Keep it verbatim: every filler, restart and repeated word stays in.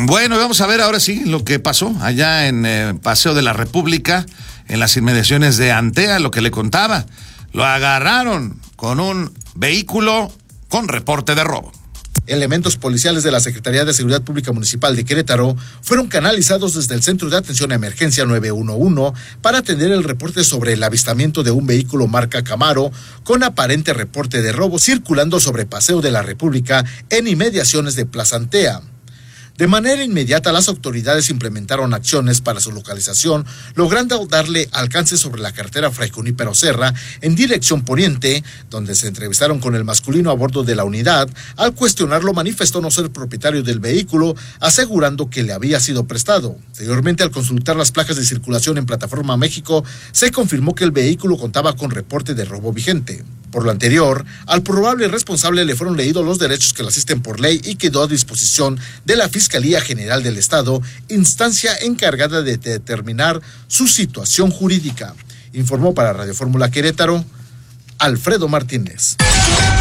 Bueno, vamos a ver ahora sí lo que pasó allá en eh, Paseo de la República, en las inmediaciones de Antea, lo que le contaba. Lo agarraron con un vehículo con reporte de robo. Elementos policiales de la Secretaría de Seguridad Pública Municipal de Querétaro fueron canalizados desde el Centro de Atención a Emergencia nueve uno uno para atender el reporte sobre el avistamiento de un vehículo marca Camaro con aparente reporte de robo circulando sobre Paseo de la República en inmediaciones de Plaza Antea. De manera inmediata, las autoridades implementaron acciones para su localización, logrando darle alcance sobre la carretera Fray Junípero Serra en dirección poniente, donde se entrevistaron con el masculino a bordo de la unidad. Al cuestionarlo, manifestó no ser propietario del vehículo, asegurando que le había sido prestado. Anteriormente, al consultar las placas de circulación en Plataforma México, se confirmó que el vehículo contaba con reporte de robo vigente. Por lo anterior, al probable responsable le fueron leídos los derechos que le asisten por ley y quedó a disposición de la Fiscalía General del Estado, instancia encargada de determinar su situación jurídica. Informó para Radio Fórmula Querétaro, Alfredo Martínez.